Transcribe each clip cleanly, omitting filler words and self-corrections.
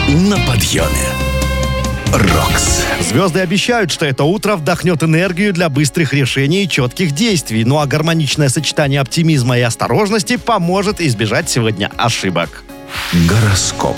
На подъеме. Рокс. Звезды обещают, что это утро вдохнет энергию для быстрых решений и четких действий. Ну а гармоничное сочетание оптимизма и осторожности поможет избежать сегодня ошибок. Гороскоп.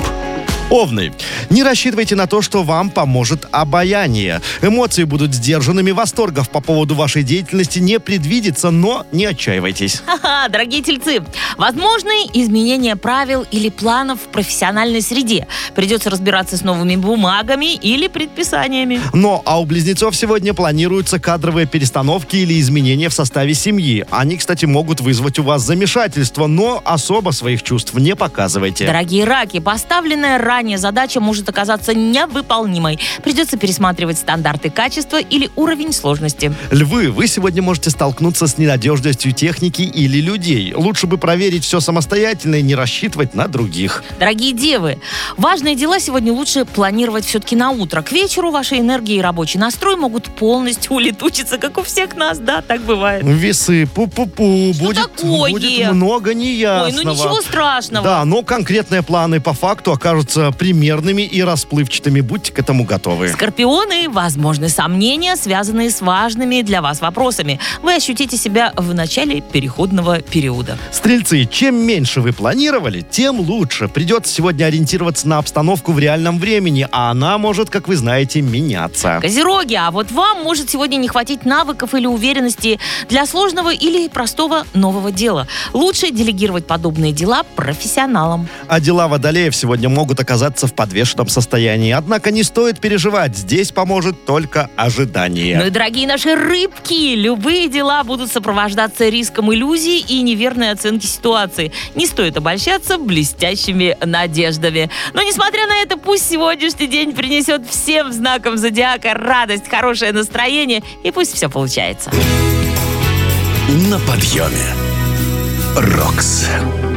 Овны. Не рассчитывайте на то, что вам поможет обаяние. Эмоции будут сдержанными, восторгов по поводу вашей деятельности не предвидится, но не отчаивайтесь. Ха-ха, дорогие тельцы, возможны изменения правил или планов в профессиональной среде. Придется разбираться с новыми бумагами или предписаниями. А у близнецов сегодня планируются кадровые перестановки или изменения в составе семьи. Они, кстати, могут вызвать у вас замешательство, но особо своих чувств не показывайте. Дорогие раки, поставленная ранее задача может оказаться невыполнимой. Придется пересматривать стандарты качества или уровень сложности. Львы, вы сегодня можете столкнуться с ненадежностью техники или людей. Лучше бы проверить все самостоятельно и не рассчитывать на других. Дорогие девы, важные дела сегодня лучше планировать все-таки на утро. К вечеру ваши энергии и рабочий настрой могут полностью улетучиться, как у всех нас, да, так бывает. Весы, пу-пу-пу, будет много неясного. Ой, ничего страшного. Да, но конкретные планы по факту окажутся примерными и расплывчатыми. Будьте к этому готовы. Скорпионы, возможны сомнения, связанные с важными для вас вопросами. Вы ощутите себя в начале переходного периода. Стрельцы, чем меньше вы планировали, тем лучше. Придется сегодня ориентироваться на обстановку в реальном времени, а она может, как вы знаете, меняться. Козероги, а вот вам может сегодня не хватить навыков или уверенности для сложного или простого нового дела. Лучше делегировать подобные дела профессионалам. А дела водолеев сегодня могут оказаться в подвешенном состоянии. Однако не стоит переживать, здесь поможет только ожидание. Ну и, дорогие наши рыбки, любые дела будут сопровождаться риском иллюзий и неверной оценки ситуации. Не стоит обольщаться блестящими надеждами. Но, несмотря на это, пусть сегодняшний день принесет всем знакам зодиака радость, хорошее настроение, и пусть все получается. На подъеме. Рокс.